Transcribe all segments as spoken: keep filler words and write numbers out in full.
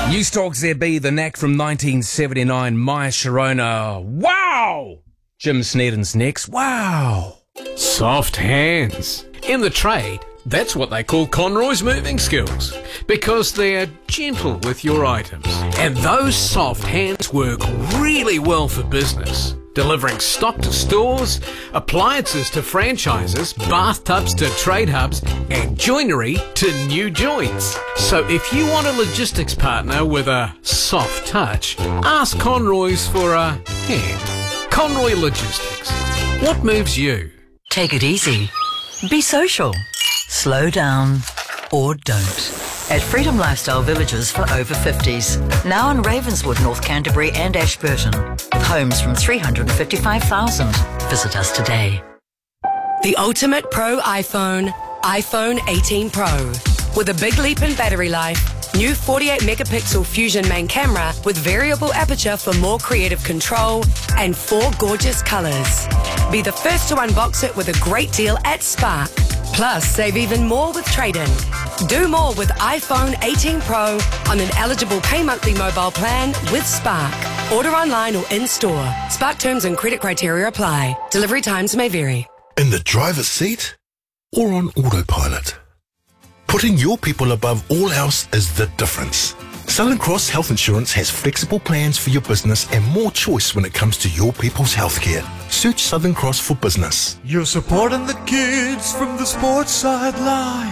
News Talk Z B, The Knack from nineteen seventy-nine, Maya Sharona. Wow! Jim Sneddon's next. Wow! Soft hands. In the trade, that's what they call Conroy's moving skills, because they're gentle with your items. And those soft hands work really well for business, delivering stock to stores, appliances to franchises, bathtubs to trade hubs, and joinery to new joints. So if you want a logistics partner with a soft touch, ask Conroy's for a hand. Conroy Logistics. What moves you? Take it easy. Be social. Slow down or don't. At Freedom Lifestyle Villages for over fifties. Now in Ravenswood, North Canterbury and Ashburton. With homes from three hundred fifty-five thousand. Visit us today. The ultimate pro iPhone, iPhone eighteen Pro. With a big leap in battery life, new forty-eight megapixel Fusion main camera with variable aperture for more creative control, and four gorgeous colours. Be the first to unbox it with a great deal at Spark. Plus, save even more with trade-in. Do more with iPhone eighteen Pro on an eligible pay monthly mobile plan with Spark. Order online or in-store. Spark terms and credit criteria apply. Delivery times may vary. In the driver's seat or on autopilot? Putting your people above all else is the difference. Southern Cross Health Insurance has flexible plans for your business and more choice when it comes to your people's healthcare. Search Southern Cross for business. You're supporting the kids from the sports sideline,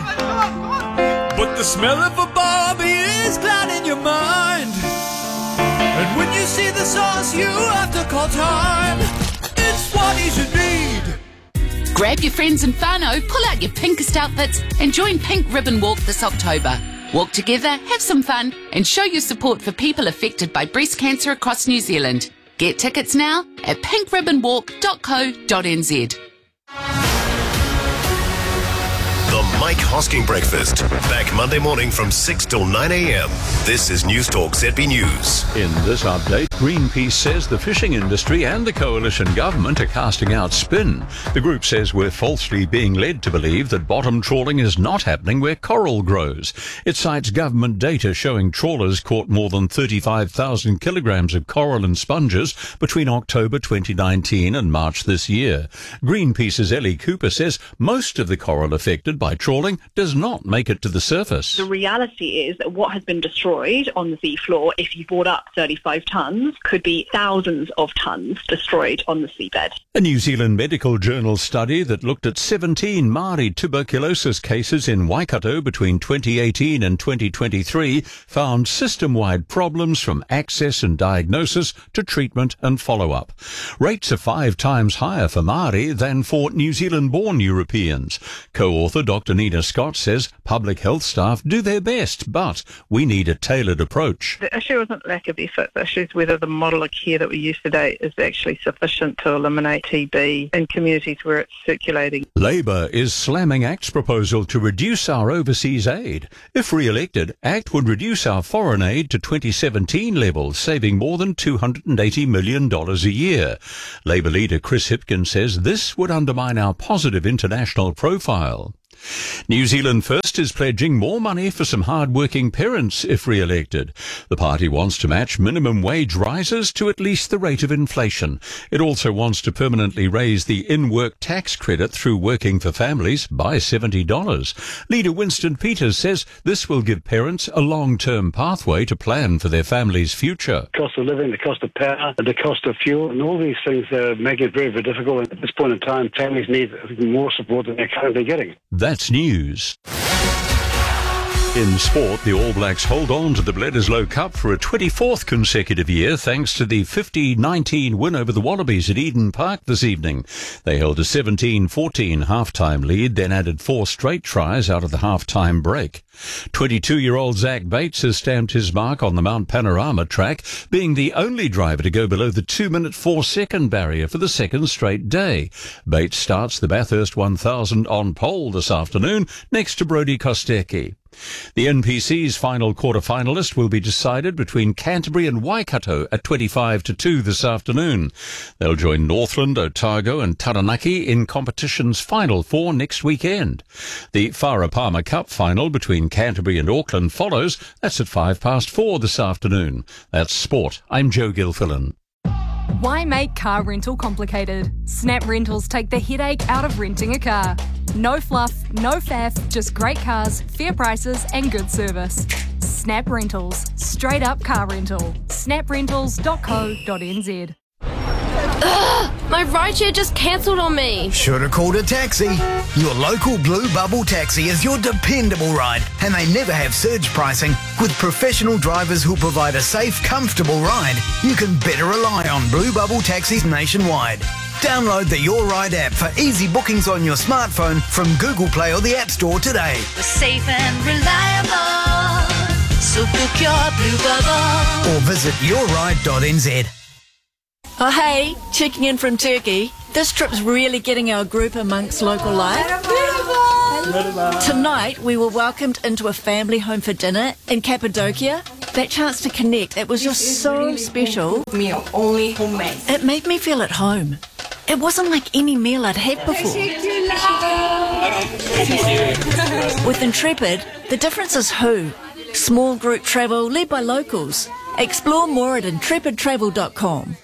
but the smell of a Barbie is clouding your mind. And when you see the sauce, you have to call time. It's what you should need. Grab your friends and whānau, pull out your pinkest outfits and join Pink Ribbon Walk this October. Walk together, have some fun and show your support for people affected by breast cancer across New Zealand. Get tickets now at pink ribbon walk dot co dot n z. The Mike Hosking Breakfast. Back Monday morning from six till nine a.m. This is News Talk Z B News. In this update, Greenpeace says the fishing industry and the coalition government are casting out spin. The group says we're falsely being led to believe that bottom trawling is not happening where coral grows. It cites government data showing trawlers caught more than thirty-five thousand kilograms of coral and sponges between October twenty nineteen and March this year. Greenpeace's Ellie Cooper says most of the coral affected by trawling does not make it to the surface. The reality is that what has been destroyed on the seafloor, if you brought up thirty-five tonnes, could be thousands of tonnes destroyed on the seabed. A New Zealand Medical Journal study that looked at seventeen Māori tuberculosis cases in Waikato between twenty eighteen and twenty twenty-three found system-wide problems from access and diagnosis to treatment and follow-up. Rates are five times higher for Māori than for New Zealand-born Europeans. Co-author Doctor Nina Scott says public health staff do their best, but we need a tailored approach. The issue isn't lack of effort. The issue is whether the model of care that we use today is actually sufficient to eliminate T B in communities where it's circulating. Labour is slamming Act's proposal to reduce our overseas aid. If re-elected, Act would reduce our foreign aid to twenty seventeen levels, saving more than two hundred eighty million dollars a year. Labour leader Chris Hipkins says this would undermine our positive international profile. New Zealand First is pledging more money for some hard-working parents if re-elected. The party wants to match minimum wage rises to at least the rate of inflation. It also wants to permanently raise the in-work tax credit through Working for Families by seventy dollars. Leader Winston Peters says this will give parents a long-term pathway to plan for their family's future. The cost of living, the cost of power, the cost of fuel, and all these things uh, make it very, very difficult. At this point in time, families need more support than they're currently getting. That's news. In sport, the All Blacks hold on to the Bledisloe Cup for a twenty-fourth consecutive year thanks to the fifty nineteen win over the Wallabies at Eden Park this evening. They held a seventeen fourteen half-time lead, then added four straight tries out of the half-time break. twenty-two-year-old Zach Bates has stamped his mark on the Mount Panorama track, being the only driver to go below the two-minute four-second barrier for the second straight day. Bates starts the Bathurst one thousand on pole this afternoon next to Brodie Kostecki. The N P C's final quarter-finalist will be decided between Canterbury and Waikato at twenty-five to two this afternoon. They'll join Northland, Otago and Taranaki in competition's final four next weekend. The Farah Palmer Cup final between Canterbury and Auckland follows. That's at five past four this afternoon. That's sport. I'm Joe Gilfillan. Why make car rental complicated? Snap Rentals take the headache out of renting a car. No fluff, no faff, just great cars, fair prices and good service. Snap Rentals. Straight up car rental. snap rentals dot co dot n z. Ugh, my rideshare just cancelled on me. Should have called a taxi. Your local Blue Bubble taxi is your dependable ride, and they never have surge pricing. With professional drivers who'll provide a safe, comfortable ride, you can better rely on Blue Bubble taxis nationwide. Download the Your Ride app for easy bookings on your smartphone from Google Play or the App Store today. We're safe and reliable, so book your Blue Bubble. Or visit your ride dot n z. Oh hey, checking in from Turkey. This trip's really getting our group amongst local life. Tonight we were welcomed into a family home for dinner in Cappadocia. That chance to connect, it was just so special. Meal, only homemade. It made me feel at home. It wasn't like any meal I'd had before. With Intrepid, the difference is who. Small group travel led by locals. Explore more at intrepid travel dot com.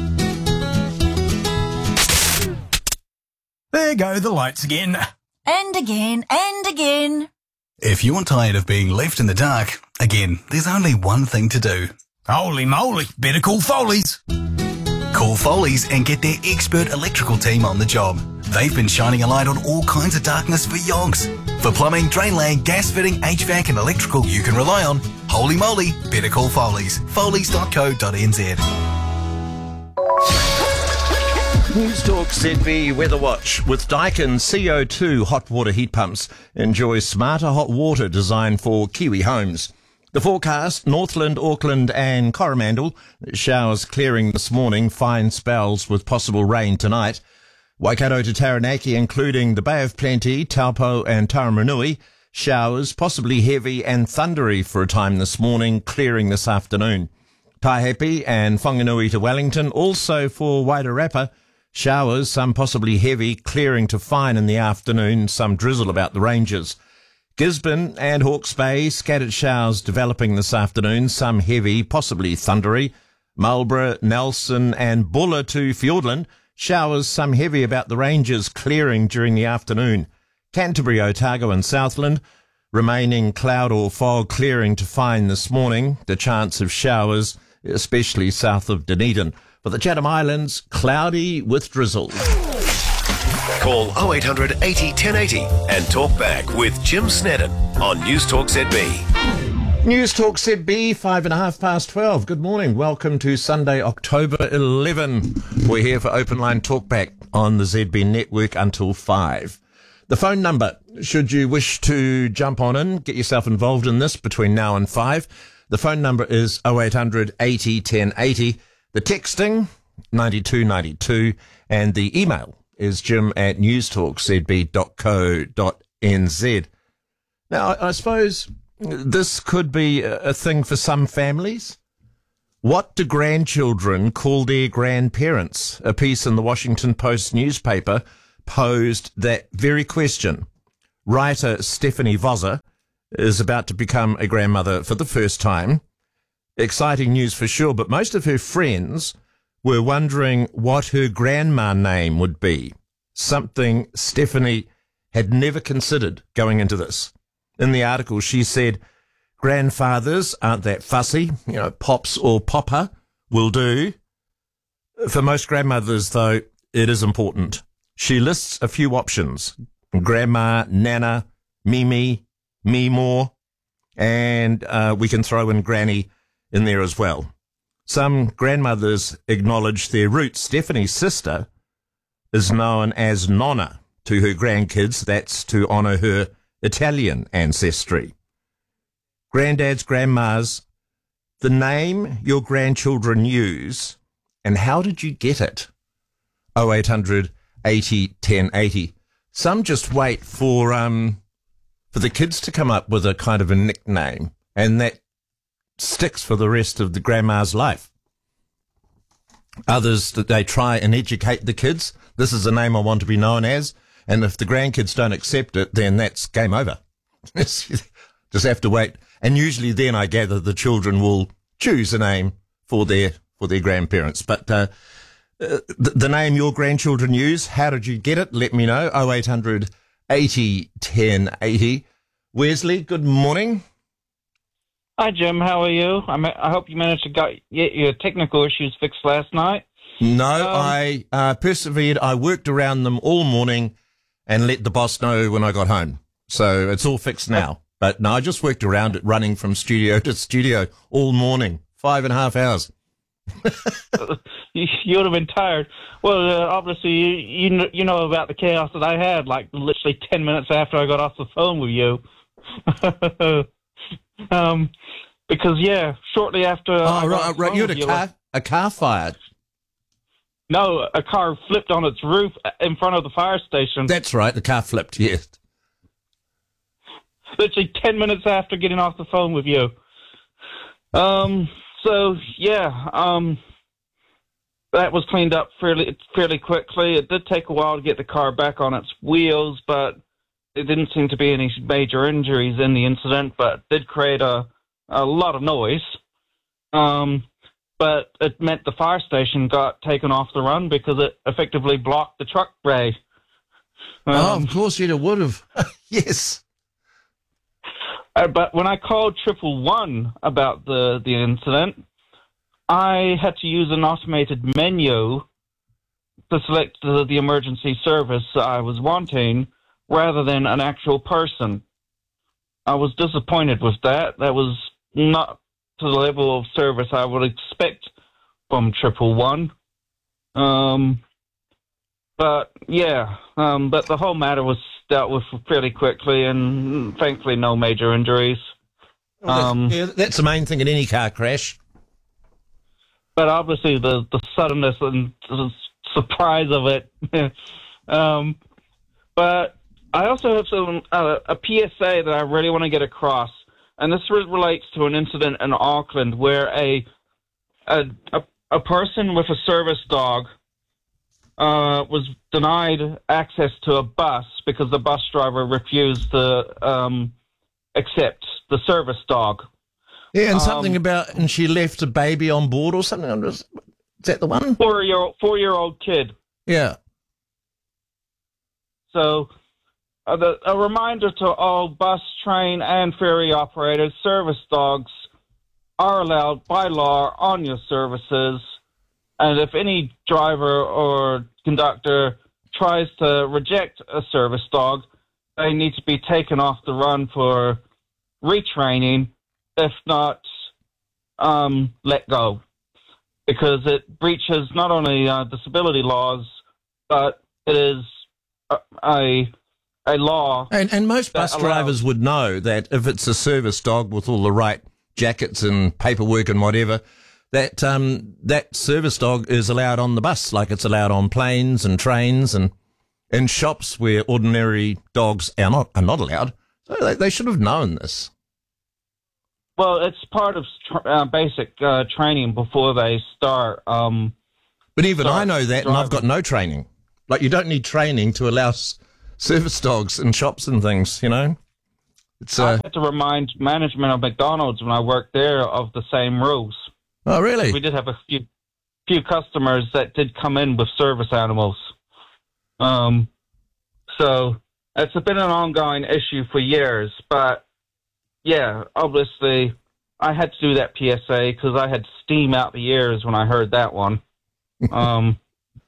There go the lights again. And again, and again. If you're tired of being left in the dark, again, there's only one thing to do. Holy moly, better call Foley's. Call Foley's and get their expert electrical team on the job. They've been shining a light on all kinds of darkness for yonks. For plumbing, drain laying, gas fitting, H V A C and electrical you can rely on, holy moly, better call Foley's. foleys dot co dot n z. News Talk Z B Weather Watch. With Daikin C O two hot water heat pumps, enjoy smarter hot water designed for Kiwi homes. The forecast, Northland, Auckland and Coromandel. Showers clearing this morning, fine spells with possible rain tonight. Waikato to Taranaki, including the Bay of Plenty, Taupo and Taramanui. Showers, possibly heavy and thundery for a time this morning, clearing this afternoon. Taihape and Whanganui to Wellington, also for Wairarapa. Showers, some possibly heavy, clearing to fine in the afternoon, some drizzle about the ranges. Gisborne and Hawke's Bay, scattered showers developing this afternoon, some heavy, possibly thundery. Marlborough, Nelson and Buller to Fiordland, showers, some heavy about the ranges, clearing during the afternoon. Canterbury, Otago and Southland, remaining cloud or fog, clearing to fine this morning. The chance of showers, especially south of Dunedin. For the Chatham Islands, cloudy with drizzle. Call oh eight hundred eighty ten eighty and talk back with Jim Snedden on News Talk Z B. News Talk Z B, five and a half past twelve. Good morning. Welcome to Sunday, October eleventh. We're here for Open Line Talkback on the Z B network until five. The phone number, should you wish to jump on in, get yourself involved in this between now and five. The phone number is oh eight hundred eighty ten eighty. The texting, ninety-two ninety-two, and the email is jim at news talk z b dot co dot n z. Now, I, I suppose this could be a, a thing for some families. What do grandchildren call their grandparents? A piece in the Washington Post newspaper posed that very question. Writer Stephanie Vozza is about to become a grandmother for the first time. Exciting news for sure, but most of her friends were wondering what her grandma name would be, something Stephanie had never considered going into this. In the article, she said, grandfathers aren't that fussy, you know, pops or popper will do. For most grandmothers, though, it is important. She lists a few options: grandma, nana, mimi, meemore, and uh, we can throw in granny in there as well. Some grandmothers acknowledge their roots. Stephanie's sister is known as Nonna to her grandkids. That's to honour her Italian ancestry. Granddads, grandmas, the name your grandchildren use, and how did you get it? oh eight hundred eighty ten eighty. Some just wait for um for the kids to come up with a kind of a nickname, and that sticks for the rest of the grandma's life. Others, that they try and educate the kids. This is the name I want to be known as. And if the grandkids don't accept it, then that's game over. Just have to wait. And usually then I gather the children will choose a name for their, for their grandparents. But, uh, uh the, the name your grandchildren use, how did you get it? Let me know. oh eight hundred eighty ten eighty. Wesley, good morning. Hi, Jim. How are you? I, ma- I hope you managed to get your technical issues fixed last night. No, Um, I uh, persevered. I worked around them all morning and let the boss know when I got home. So it's all fixed now. But no, I just worked around it, running from studio to studio all morning, five and a half hours. you, you would have been tired. Well, uh, obviously, you, you kn- you know about the chaos that I had, like literally ten minutes after I got off the phone with you. um, because yeah, shortly after. Oh, I got right, off the right. phone You had with a you, car, a car fired. No, a car flipped on its roof in front of the fire station. That's right, the car flipped, yes. Literally ten minutes after getting off the phone with you. Um. So yeah. Um. That was cleaned up fairly fairly quickly. It did take a while to get the car back on its wheels, but there didn't seem to be any major injuries in the incident. But it did create a a lot of noise. Um. But it meant the fire station got taken off the run because it effectively blocked the truck bay. Um, oh, of course it would have. Yes. Uh, but when I called triple one about the, the incident, I had to use an automated menu to select the, the emergency service I was wanting rather than an actual person. I was disappointed with that. That was not to the level of service I would expect from triple one. Um, but yeah, um, but the whole matter was dealt with fairly quickly, and thankfully no major injuries. Well, that's, Um, yeah, that's the main thing in any car crash. but obviously the, the suddenness and the surprise of it. um, but I also have some uh, a P S A that I really want to get across. And this re- relates to an incident in Auckland where a a a, a person with a service dog uh, was denied access to a bus because the bus driver refused to um, accept the service dog. Yeah, and something Um, about, and she left a baby on board or something. I'm just, is that the one? Four year four year old kid. Yeah. So. Uh, the, a reminder to all bus, train, and ferry operators, service dogs are allowed by law on your services. And if any driver or conductor tries to reject a service dog, they need to be taken off the run for retraining, if not um, let go. Because it breaches not only uh, disability laws, but it is a... a a law. And, and most bus allows- drivers would know that if it's a service dog with all the right jackets and paperwork and whatever, that um, that service dog is allowed on the bus, like it's allowed on planes and trains and in shops where ordinary dogs are not are not allowed. So they, they should have known this. Well, it's part of tr- uh, basic uh, training before they start. Um, But even start I know that, and I've got driving. no training. Like, you don't need training to allow s- service dogs in shops and things, you know? It's I uh, had to remind management of McDonald's when I worked there of the same rules. Oh, really? We did have a few few customers that did come in with service animals. Um, so it's been an ongoing issue for years. But yeah, obviously, I had to do that P S A because I had steam out the ears when I heard that one. um,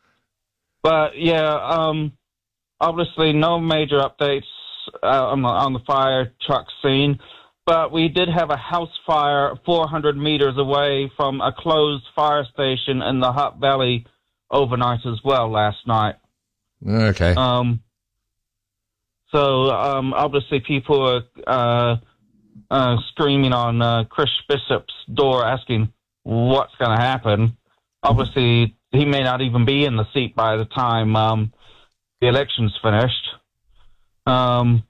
but yeah, um, obviously, no major updates uh, on, the, on the fire truck scene. But we did have a house fire four hundred meters away from a closed fire station in the Hutt Valley overnight as well last night. okay. Um, so um, obviously people are uh, uh, screaming on uh, Chris Bishop's door asking what's going to happen. Obviously, he may not even be in the seat by the time um, the election's finished. Um,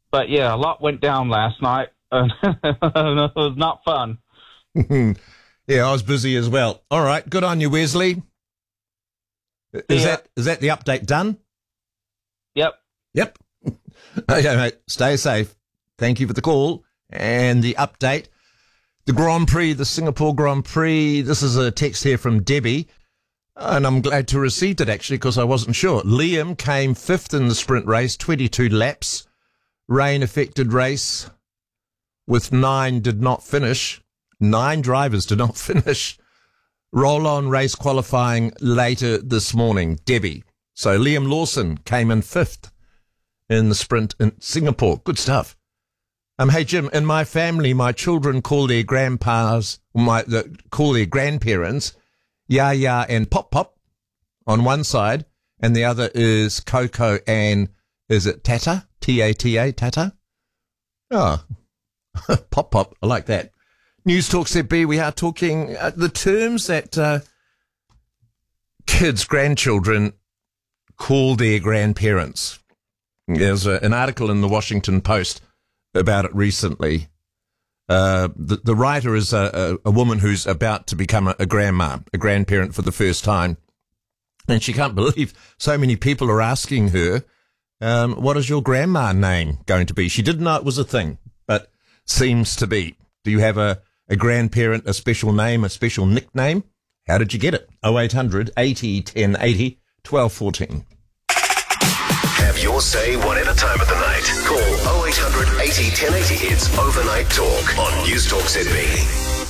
but yeah, a lot went down last night, and it was not fun. Yeah, I was busy as well. All right, good on you, Wesley. Is Yeah. that is that the update done? Yep. Yep. Okay, mate. Stay safe. Thank you for the call and the update. The Grand Prix, the Singapore Grand Prix. This is a text here from Debbie, and I'm glad to receive it actually because I wasn't sure. Liam came fifth in the sprint race, twenty-two laps. Rain affected race with nine did not finish. Nine drivers did not finish. Roll on race qualifying later this morning. Debbie. So Liam Lawson came in fifth in the sprint in Singapore. Good stuff. Um, hey Jim, in my family, my children call their grandpas, my the, call their grandparents, Ya Ya and Pop Pop on one side, and the other is Coco and is it Tata? T A T A, Tata? Oh, Pop Pop. I like that. News Talk Z B. We are talking uh, the terms that uh, kids, grandchildren call their grandparents. There's a, an article in the Washington Post about it recently. Uh, the, the writer is a, a, a woman who's about to become a, a grandma, a grandparent for the first time. And she can't believe so many people are asking her, um, what is your grandma name going to be? She didn't know it was a thing, but seems to be. Do you have a, a grandparent, a special name, a special nickname? How did you get it? oh eight hundred eighty ten eighty twelve fourteen. Have your say whatever time of the night. Call oh eight hundred eighty ten eighty. It's Overnight Talk on News Talk Z B.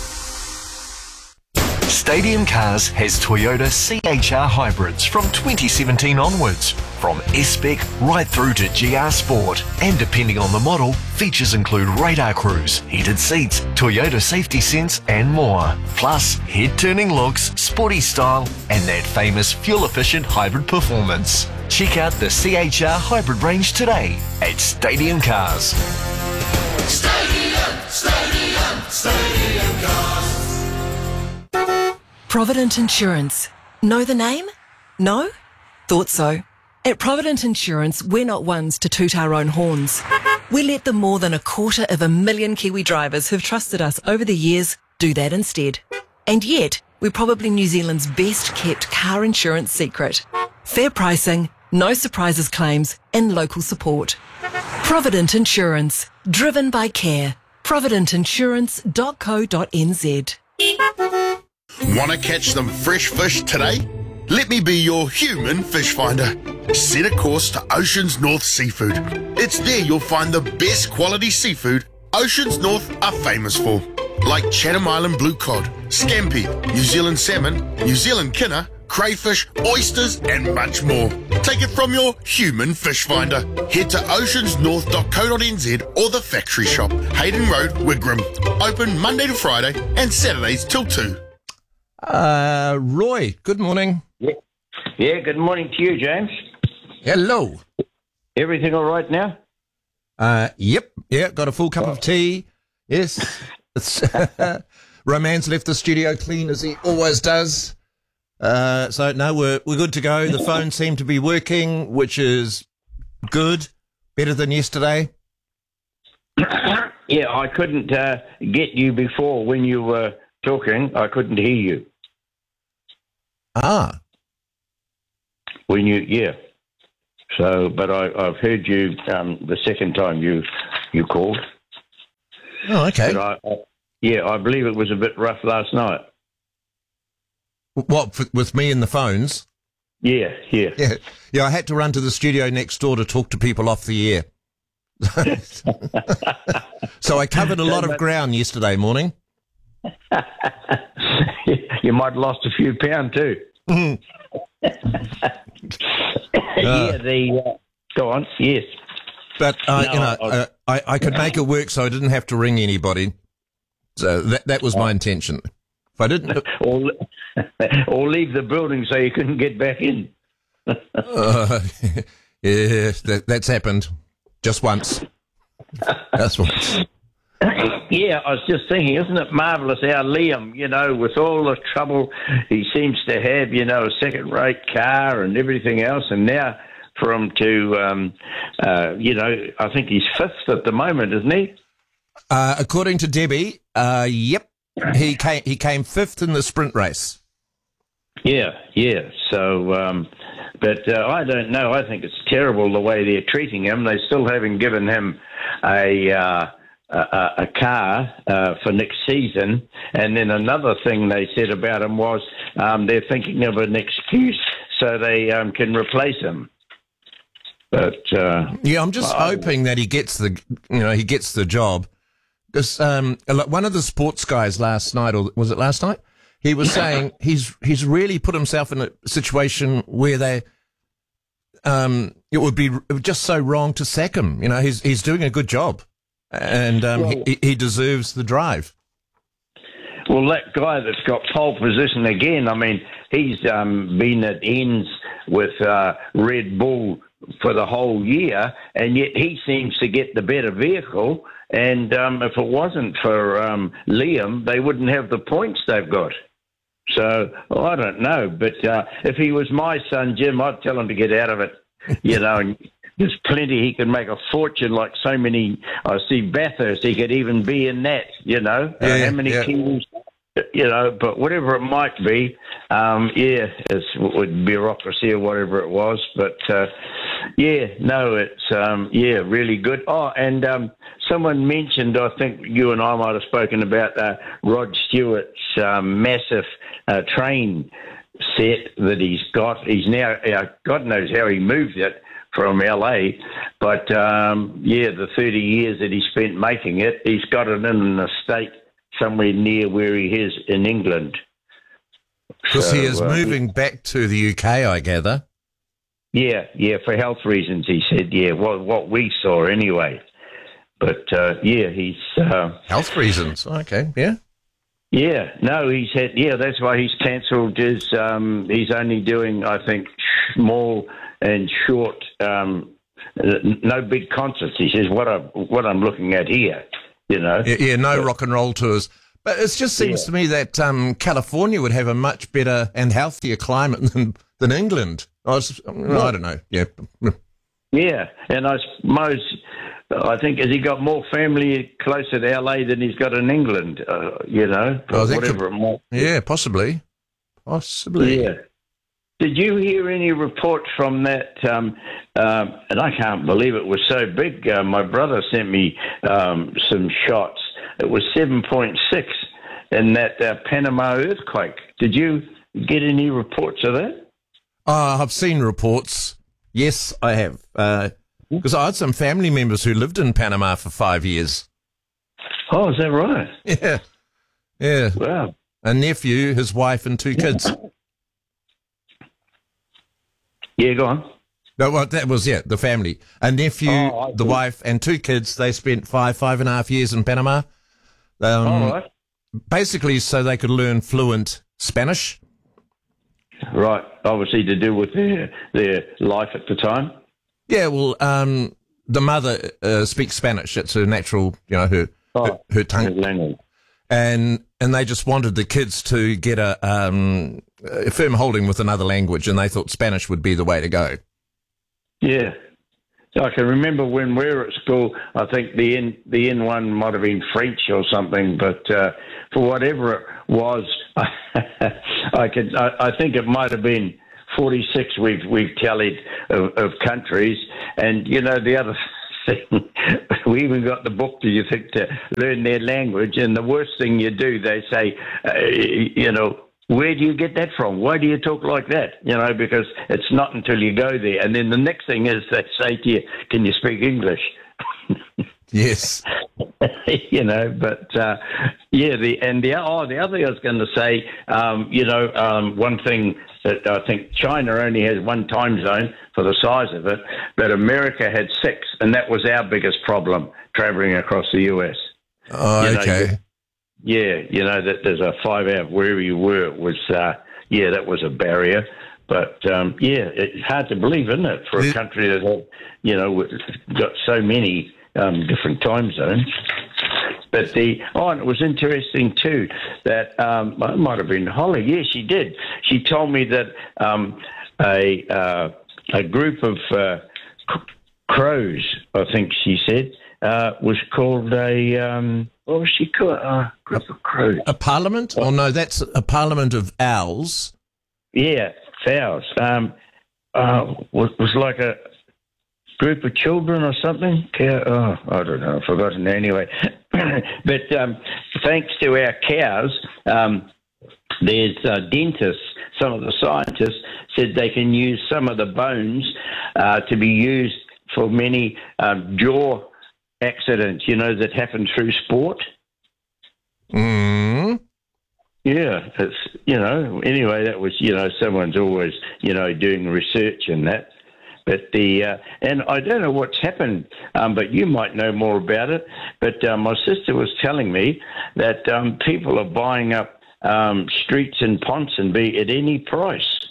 Stadium Cars has Toyota C H R hybrids from twenty seventeen onwards. From S-Spec right through to G R Sport. And depending on the model, features include radar cruise, heated seats, Toyota safety sense and more. Plus, head-turning looks, sporty style and that famous fuel-efficient hybrid performance. Check out the C H R hybrid range today at Stadium Cars. Stadium, Stadium, Stadium Cars. Provident Insurance. Know the name? No? Thought so. At Provident Insurance, we're not ones to toot our own horns. We let the more than a quarter of a million Kiwi drivers who've trusted us over the years do that instead. And yet, we're probably New Zealand's best kept car insurance secret. Fair pricing, no surprises claims, and local support. Provident Insurance. Driven by care. provident insurance dot co dot n z. Want to catch some fresh fish today? Let me be your human fish finder. Set a course to Oceans North Seafood. It's there you'll find the best quality seafood Oceans North are famous for. Like Chatham Island blue cod, scampi, New Zealand salmon, New Zealand kinna, crayfish, oysters and much more. Take it from your human fish finder. Head to oceans north dot co dot n z or the factory shop, Hayden Road, Wigram. Open Monday to Friday and Saturdays till two. Uh, Roy, good morning. Yeah. yeah, good morning to you, James. Hello. Everything all right now? Uh, yep. Yeah, got a full cup of tea. Yes. It's Roman's left the studio clean as he always does. Uh, so no, we're we're good to go. The phone seemed to be working, which is good. Better than yesterday. Yeah, I couldn't uh, get you before when you were talking. I couldn't hear you. Ah. When you, yeah. So, but I, I've heard you um, the second time you you called. Oh, okay. But I, I, yeah, I believe it was a bit rough last night. What, f- with me and the phones? Yeah, yeah. Yeah, yeah. I had to run to the studio next door to talk to people off the air. So I covered a lot of ground yesterday morning. You might have lost a few pounds too. Mm. yeah, the uh, go on, yes. But uh, No, you know, I- uh, I I could make it work, so I didn't have to ring anybody. So that that was my intention. If I didn't, or or leave the building so you couldn't get back in. uh, yeah, that, that's happened just once. Just once. Yeah, I was just thinking, isn't it marvellous how Liam, you know, with all the trouble he seems to have, you know, a second-rate car and everything else, and now for him to, um, uh, you know, I think he's fifth at the moment, isn't he? Uh, according to Debbie, uh, yep, he came he came fifth in the sprint race. Yeah, yeah. So, um, but uh, I don't know. I think it's terrible the way they're treating him. They still haven't given him a uh, a, a car uh, for next season. And then another thing they said about him was um, they're thinking of an excuse so they um, can replace him. But uh, yeah, I'm just I, hoping that he gets the you know he gets the job. Because um, one of the sports guys last night, or was it last night? He was saying he's he's really put himself in a situation where they um, it would be just so wrong to sack him. You know, he's he's doing a good job, and um, well, he, he deserves the drive. Well, that guy that's got pole position again, I mean, he's um, been at ends with uh, Red Bull for the whole year, and yet he seems to get the better vehicle. And um, if it wasn't for um, Liam, they wouldn't have the points they've got. So, well, I don't know. But uh, if he was my son, Jim, I'd tell him to get out of it. You know, and there's plenty. He can make a fortune like so many. I see Bathurst, he could even be in that, you know. Yeah, uh, how many yeah. kilos, you know, but whatever it might be, um, yeah, it's with bureaucracy or whatever it was. But, uh, yeah, no, it's, um, yeah, really good. Oh, and um, someone mentioned, I think you and I might have spoken about uh, Rod Stewart's um, massive uh, train set that he's got. He's now, uh, God knows how he moved it from L A, but, um, yeah, the thirty years that he spent making it, he's got it in an estate somewhere near where he is in England. Because so, he is uh, moving back to the U K, I gather. Yeah, yeah, for health reasons, he said, yeah, what, what we saw anyway. But, uh, yeah, he's... Uh, health reasons, okay, yeah. Yeah, no, he's had, yeah, that's why he's cancelled his, um, he's only doing, I think, small and short, um, no big concerts. He says, what, I, what I'm looking at here, you know. Yeah, yeah no but, rock and roll tours. But it just seems yeah. to me that um, California would have a much better and healthier climate than, than England. I, was, well, I don't know, yeah. Yeah, and I suppose... I think has he got more family closer to L A than he's got in England, uh, you know, oh, whatever could, it might be. Yeah, possibly. Possibly. Yeah. Did you hear any reports from that? Um, um, and I can't believe it was so big. Uh, my brother sent me um, some shots. It was seven point six in that uh, Panama earthquake. Did you get any reports of that? Uh, I've seen reports. Yes, I have. Uh Because I had some family members who lived in Panama for five years. Oh, is that right? Yeah. Yeah. Wow. A nephew, his wife, and two kids. Yeah, go on. No, well, that was, yeah, the family. A nephew, oh, the wife, and two kids. They spent five, five and a half years in Panama. Um, All right. Basically so they could learn fluent Spanish. Right. Obviously to do with their, their life at the time. Yeah, well, um, the mother uh, speaks Spanish. It's her natural, you know, her oh, her, her tongue. And and they just wanted the kids to get a, um, a firm holding with another language, and they thought Spanish would be the way to go. Yeah. So I can remember when we were at school, I think the N, the N one might have been French or something, but uh, for whatever it was, I, could, I, I think it might have been forty-six we've we've tallied of, of countries, and you know the other thing, we even got the book. Do you think to learn their language? And the worst thing you do, they say, uh, you know, where do you get that from? Why do you talk like that? You know, because it's not until you go there, and then the next thing is they say to you, "Can you speak English?" Yes. You know, but uh, yeah, the and the oh the other thing I was going to say, um, you know, um, one thing. That I think China only has one time zone for the size of it, but America had six, and that was our biggest problem travelling across the U S. Oh, you know, okay. You, yeah, you know, that there's a five-hour, wherever you were, it was, uh, yeah, that was a barrier. But, um, yeah, it's hard to believe, isn't it, for a country that had, you know, got so many um, different time zones. But the oh, and it was interesting too that um, it might have been Holly. Yes, she did. She told me that um, a uh, a group of uh, c- crows, I think she said, uh, was called a, um, what was she called? A group of crows. A parliament? Oh, no, that's a parliament of owls. Yeah, fowls. Um, uh, was, was like a group of children or something. Cow, oh, I don't know. I've forgotten anyway. But um, thanks to our cows, um, there's uh, dentists, some of the scientists said they can use some of the bones uh, to be used for many um, jaw accidents, you know, that happen through sport. Mm. Yeah, it's, you know, anyway, that was, you know, someone's always, you know, doing research and that. But the, uh, and I don't know what's happened, um, but you might know more about it. But uh, my sister was telling me that um, people are buying up um, streets in Ponsonby at any price.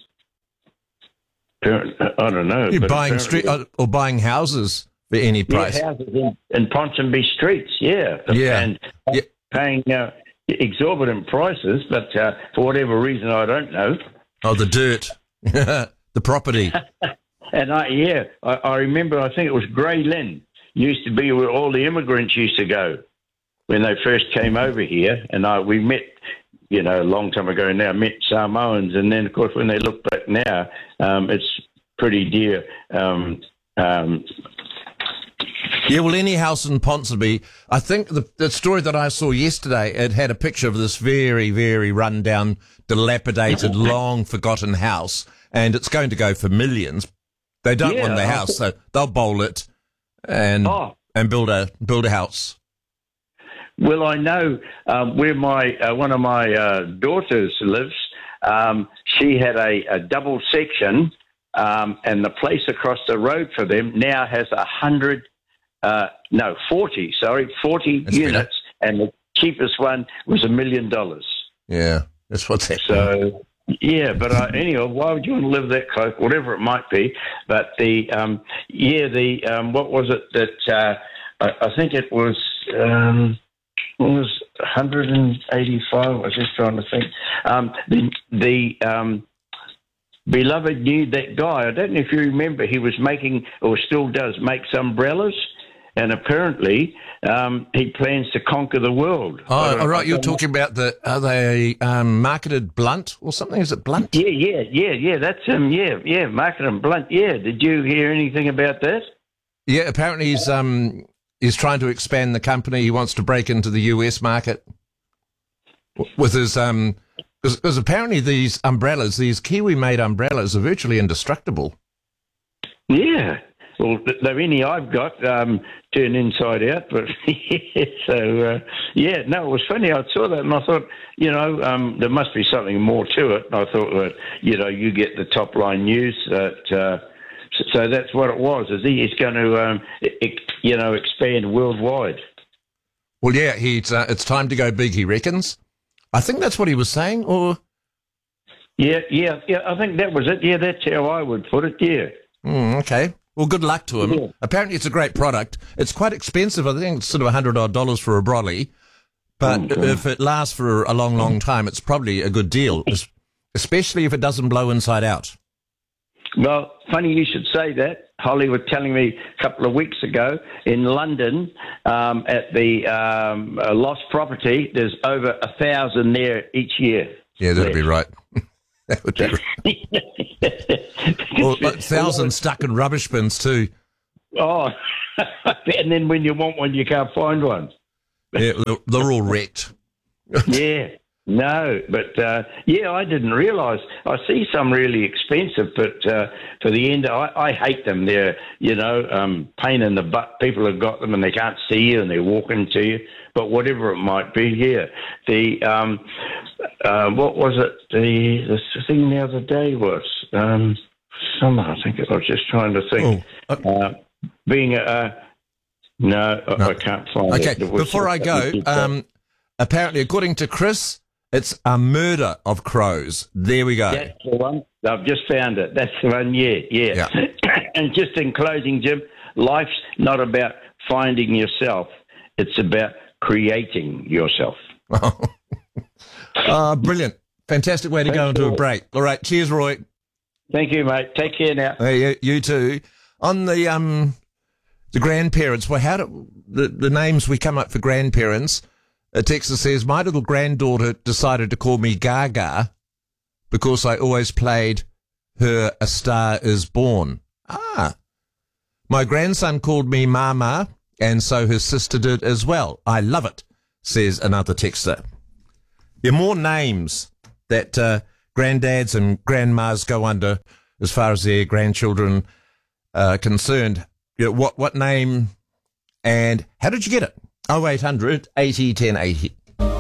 I don't know. You're but buying street or buying houses for any price. Yeah, houses in, in Ponsonby streets, yeah. Yeah. And yeah. paying uh, exorbitant prices, but uh, for whatever reason, I don't know. Oh, the dirt, the property. And I, yeah, I, I remember, I think it was Grey Lynn used to be where all the immigrants used to go when they first came over here. And I, we met, you know, a long time ago now, met Samoans. And then, of course, when they look back now, um, it's pretty dear. Um, um, yeah, well, any house in Ponsonby, I think the, the story that I saw yesterday, it had a picture of this very, very run-down, dilapidated, long-forgotten house, and it's going to go for millions. They don't Yeah, want the I house, thought- so they'll bowl it and Oh. and build a build a house. Well, I know um, where my uh, one of my uh, daughters lives. Um, she had a, a double section, um, and the place across the road for them now has a hundred, uh, no, forty. Sorry, forty That's units, and the cheapest one was a million dollars. Yeah, that's what's happening. So. Yeah, but uh, anyway, why would you want to live that close? Whatever it might be, but the um, yeah, the um, what was it that uh, I, I think it was um, it was one hundred eighty-five. I was just trying to think. Um, the the um, beloved knew that guy. I don't know if you remember. He was making, or still does, make umbrellas, and apparently um, he plans to conquer the world. I Oh, don't- all I right. You're don't know. talking about the are they um, marketed blunt or something? Is it blunt? Yeah, yeah, yeah, yeah. That's him. Yeah, yeah. Market and Blunt. Yeah. Did you hear anything about that? Yeah, apparently he's um he's trying to expand the company. He wants to break into the U S market with his um because apparently these umbrellas, these Kiwi-made umbrellas, are virtually indestructible. Yeah. Well, th- they're any I've got um, turned inside out, but yeah, so uh, yeah. No, it was funny. I saw that and I thought, you know, um, there must be something more to it. And I thought that, you know, you get the top line news that. Uh, so, so that's what it was. Is he is going to, um, it, you know, expand worldwide? Well, yeah, he's uh, it's time to go big. He reckons. I think that's what he was saying. Or Yeah, yeah, yeah. I think that was it. Yeah, that's how I would put it. Yeah. mm, okay. Well, good luck to him. Yeah. Apparently, it's a great product. It's quite expensive. I think it's sort of a hundred odd dollars for a brolly. But Okay. if it lasts for a long, long time, it's probably a good deal, es- especially if it doesn't blow inside out. Well, funny you should say that. Holly was telling me a couple of weeks ago in London um, at the um, uh, Lost Property, there's over a thousand there each year. Yeah, that'd be right. That would be right. Well, like thousands stuck in rubbish bins too. Oh, and then when you want one, you can't find one. Yeah, they're, they're all wrecked. Yeah, no, but uh, yeah, I didn't realise. I see some really expensive, but uh, for the end, I, I hate them. They're, you know, um, pain in the butt. People have got them and they can't see you and they're walking to you. But whatever it might be, yeah. The um, uh, what was it? The the thing the other day was um, summer. I think I was just trying to think. Oh, uh, being a uh, no, I, I can't find Okay, it. It was- before I go, um, apparently, according to Chris, it's a murder of crows. There we go. That's the one. I've just found it. That's the one. Yeah, yeah. And just in closing, Jim, life's not about finding yourself. It's about creating yourself. Oh, brilliant. Fantastic way to go Thanks into a a lot. break. All right. Cheers, Roy. Thank you, mate. Take care now. Hey, you, you too. On the um, the grandparents, well, how do the, the names we come up for grandparents? A texter says, my little granddaughter decided to call me Gaga because I always played her A Star Is Born. Ah. My grandson called me Mama, and so his sister did as well. I love it, says another texter. There are more names that uh, granddads and grandmas go under as far as their grandchildren are concerned. You know, what, what name and how did you get it? oh eight hundred eighty ten eighty.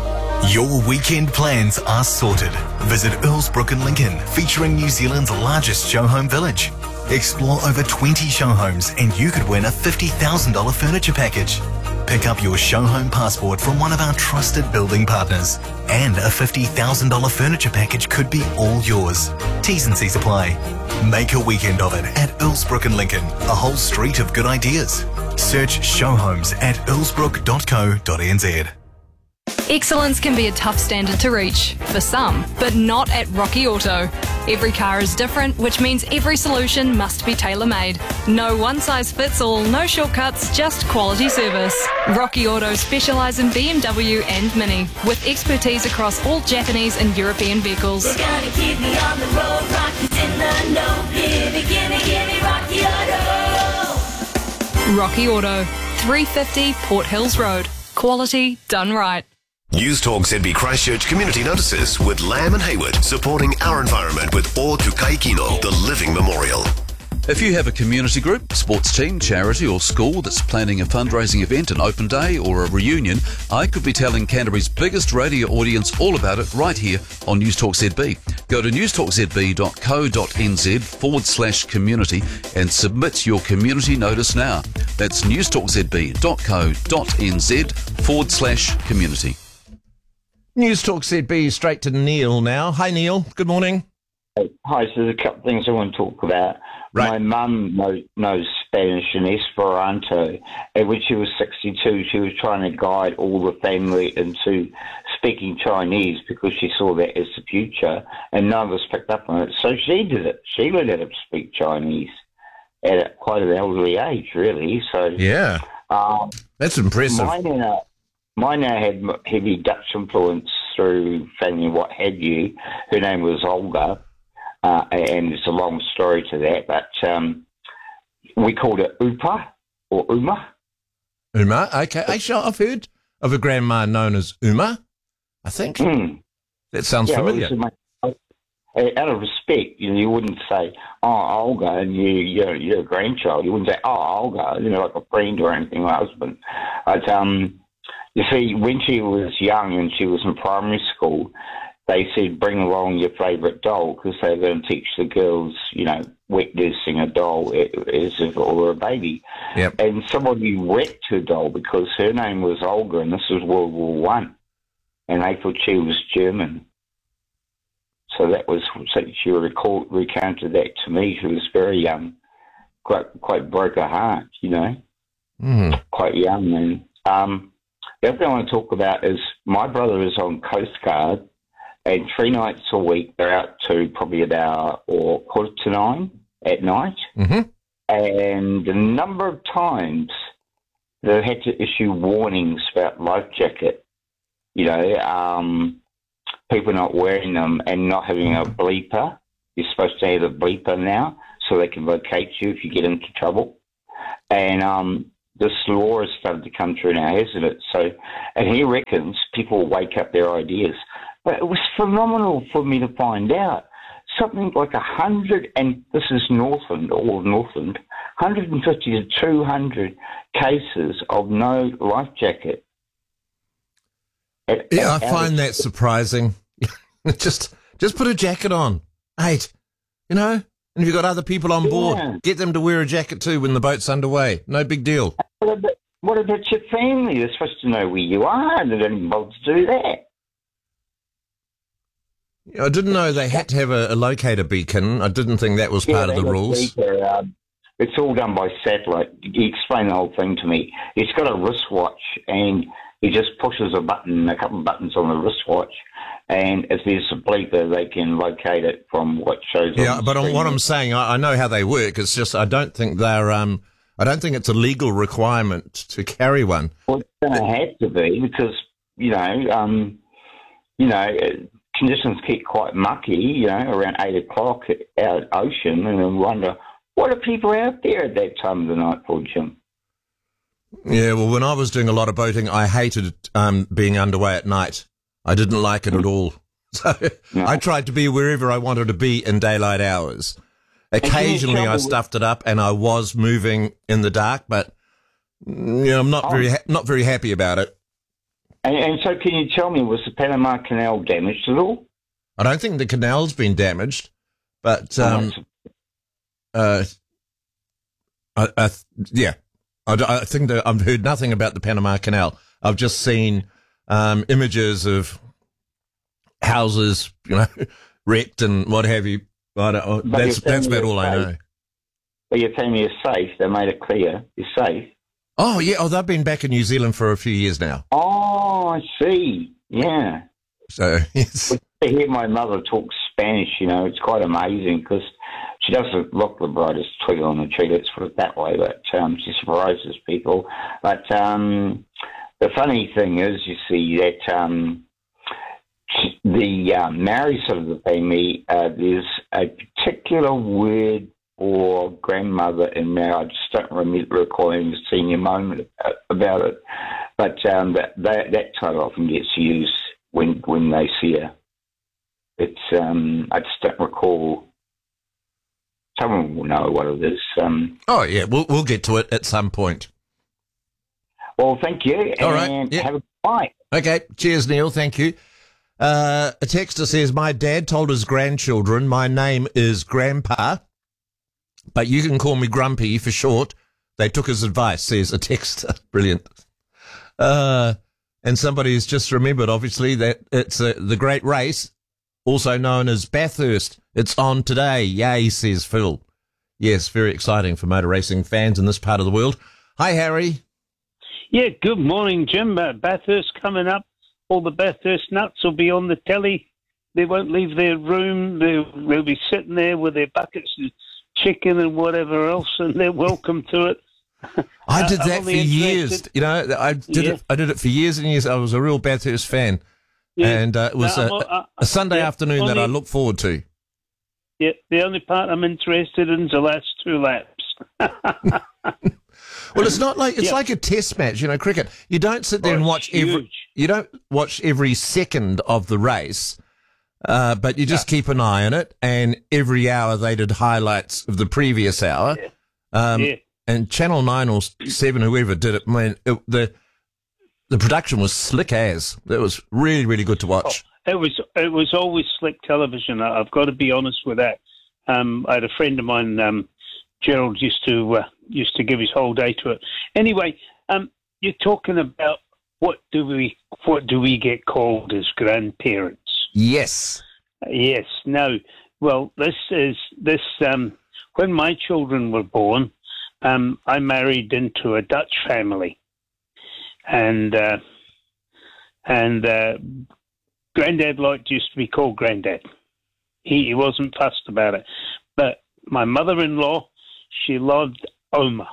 Your weekend plans are sorted. Visit Earlsbrook in Lincoln, featuring New Zealand's largest show home village. Explore over twenty show homes and you could win a fifty thousand dollars furniture package. Pick up your show home passport from one of our trusted building partners. And a fifty thousand dollars furniture package could be all yours. T's and C's apply. Make a weekend of it at Earlsbrook in Lincoln, a whole street of good ideas. Search show homes at earlsbrook dot co dot n z. Excellence can be a tough standard to reach, for some, but not at Rocky Auto. Every car is different, which means every solution must be tailor-made. No one-size-fits-all, no shortcuts, just quality service. Rocky Auto specialise in B M W and Mini, with expertise across all Japanese and European vehicles. We're gonna keep me on the road, Rocky's in the know. Gimme, gimme, gimme Rocky Auto. Rocky Auto, three fifty Port Hills Road. Quality done right. News Talk Z B Christchurch Community Notices with Lamb and Hayward, supporting our environment with O Tukai Kino, the Living Memorial. If you have a community group, sports team, charity or school that's planning a fundraising event, an open day or a reunion, I could be telling Canterbury's biggest radio audience all about it right here on News Talk Z B. Go to newstalkzb.co.nz forward slash community and submit your community notice now. That's newstalkzb.co.nz forward slash community. News Talk Z B, straight to Neil now. Hi, Neil. Good morning. Hi, so there's a couple of things I want to talk about. Right. My mum knows, knows Spanish and Esperanto, and when she was sixty-two, she was trying to guide all the family into speaking Chinese because she saw that as the future, and none of us picked up on it. So she did it. She learned how to speak Chinese at quite an elderly age, really. So yeah, um, that's impressive. My nana, my nana had heavy Dutch influence through family, what have you. Her name was Olga. Uh, and it's a long story to that, but um, we called it Upa or Uma. Uma, okay. Actually, I've heard of a grandma known as Uma, I think. Mm. That sounds yeah, familiar. My, out of respect, you know, you wouldn't say, oh, Olga, and you, you're, you're a grandchild. You wouldn't say, oh, Olga, you know, like a friend or anything, my husband. But, um, you see, when she was young and she was in primary school, they said, bring along your favourite doll because they were going to teach the girls, you know, wet nursing a doll as if it were a baby. Yep. And somebody wet her doll because her name was Olga and this was World War One, and they thought she was German. So that was, so she recalled, recounted that to me. She was very young, quite, quite broke her heart, you know, mm. quite young. And um, the other thing I want to talk about is my brother is on Coast Guard. And three nights a week, they're out to probably about or quarter to nine at night. Mm-hmm. And the number of times they've had to issue warnings about life jacket, you know, um, people not wearing them and not having a bleeper. You're supposed to have a bleeper now so they can locate you if you get into trouble. And um, this law has started to come through now, hasn't it? So, and he reckons people will wake up their ideas. But it was phenomenal for me to find out. Something like a hundred, and this is Northland, all of Northland, one hundred fifty to two hundred cases of no life jacket. At, yeah, at, I find that surprising. just, just put a jacket on, mate. You know, and if you've got other people on board, yeah. get them to wear a jacket too when the boat's underway. No big deal. What about, what about your family? They're supposed to know where you are, and they don't bother to do that. I didn't know they had to have a, a locator beacon. I didn't think that was yeah, part of the rules. Beaker, um, it's all done by satellite. He explained the whole thing to me. It's got a wristwatch, and he just pushes a button, a couple of buttons on the wristwatch, and if there's a bleeper, they can locate it from what shows. Yeah, on but the on what I'm saying, I, I know how they work. It's just I don't think they're. Um, I don't think it's a legal requirement to carry one. Well, it's going to have to be because you know, um, you know, conditions get quite mucky. You know, around eight o'clock out at ocean, and I wonder what are people out there at that time of the night for, Jim? Yeah, well, when I was doing a lot of boating, I hated um, being underway at night. I didn't like it at all. So no. I tried to be wherever I wanted to be in daylight hours. Occasionally I stuffed it up and I was moving in the dark, but you know, I'm not oh. very ha- not very happy about it. And, and so can you tell me, was the Panama Canal damaged at all? I don't think the canal's been damaged, but um, uh, I, I, yeah, I, I think that I've heard nothing about the Panama Canal. I've just seen um, images of houses, you know, wrecked and what have you. I don't, that's that's about all I know. But you're telling me it's safe. They made it clear it's safe. Oh yeah. Oh, they've been back in New Zealand for a few years now. Oh, I see. Yeah. So it's. To hear my mother talk Spanish, you know, it's quite amazing because she doesn't look the brightest twig on the tree. Let's put it that way. But um, she surprises people. But um, the funny thing is, you see that. Um, The uh, Maori side of the family, uh, there's a particular word for grandmother in Maori. I just don't remember recalling a senior moment about it, but um, that, that that title often gets used when when they see her. It's um, I just don't recall. Someone will know what it is. Um, oh yeah, we'll we'll get to it at some point. Well, thank you. All and right. Yeah. Have a bye. Okay. Cheers, Neil. Thank you. Uh, a texter says, my dad told his grandchildren, my name is Grandpa, but you can call me Grumpy for short. They took his advice, says a texter. Brilliant. Uh, and somebody's just remembered, obviously, that it's uh, the great race, also known as Bathurst. It's on today. Yay, says Phil. Yes, very exciting for motor racing fans in this part of the world. Hi, Harry. Yeah, good morning, Jim. Uh, Bathurst coming up. All the Bathurst nuts will be on the telly. They won't leave their room. They'll, they'll be sitting there with their buckets of chicken and whatever else, and they're welcome to it. I did that for years. You know, I did Yeah. it. I did it for years and years. I was a real Bathurst fan, Yeah. and uh, it was No, a, I'm- uh, a Sunday yeah, afternoon that I only- look forward to. Yeah, the only part I'm interested in is the last two laps. Well, it's not like it's Yeah. like a test match, you know, cricket. You don't sit there Oh, and it's watch every. huge. You don't watch every second of the race, uh, but you just keep an eye on it. And every hour they did highlights of the previous hour. Um, Yeah. And Channel Nine or Seven, whoever did it, man, it, the the production was slick as. It was really, really good to watch. It was it was always slick television. I- I've got to be honest with that. Um, I had a friend of mine, um, Gerald, used to uh, used to give his whole day to it. Anyway, um, you're talking about what do we what do we get called as grandparents? Yes. Yes. No. Well, this is this. Um, when my children were born, um, I married into a Dutch family, and uh, and uh, Granddad liked used to be called Granddad. He, he wasn't fussed about it, but my mother-in-law, she loved Oma.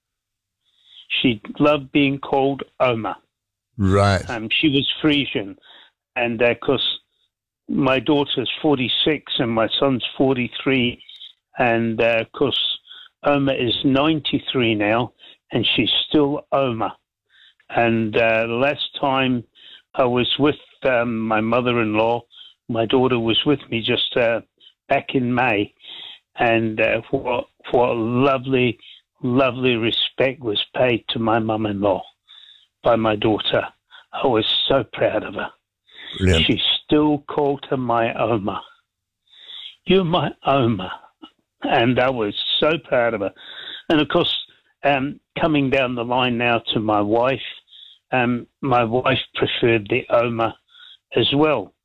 She loved being called Oma. Right. Um, she was Frisian, and of uh, course, my daughter's forty-six and my son's forty-three, and uh, of course, Oma is ninety-three now, and she's still Oma. And uh, the last time I was with um, my mother-in-law, my daughter was with me just uh, back in May, and uh, what what lovely, lovely respect was paid to my mum-in-law by my daughter. I was so proud of her. Brilliant. She still called her my Oma. You're my Oma. And I was so proud of her. And of course, um, coming down the line now to my wife, um, my wife preferred the Oma as well.